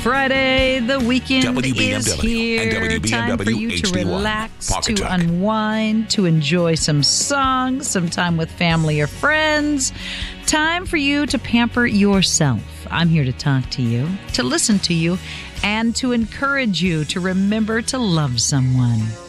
Friday. The weekend WBMW is here. and WBMW Time for you to HD1 relax, Pocket to Track. unwind, to enjoy some songs, some time with family or friends. Time for you to pamper yourself. I'm here to talk to you, to listen to you, and to encourage you to remember to love someone.